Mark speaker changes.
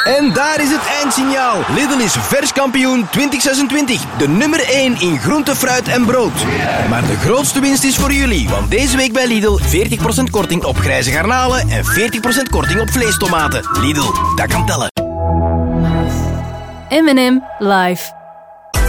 Speaker 1: En daar is het eindsignaal. Lidl is vers kampioen 2026. De nummer 1 in groente, fruit en brood. Maar de grootste winst is voor jullie. Want deze week bij Lidl 40% korting op grijze garnalen en 40% korting op vleestomaten. Lidl, dat kan tellen.
Speaker 2: M&M live.